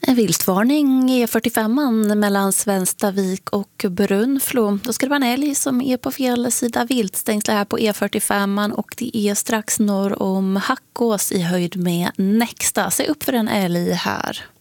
En viltvarning E45 mellan Svenstavik och Brunflo. Då ska det vara en älg som är på fel sida viltstängsel här på E45 och det är strax norr om Hackås i höjd med Näcksta. Se upp för en älg här.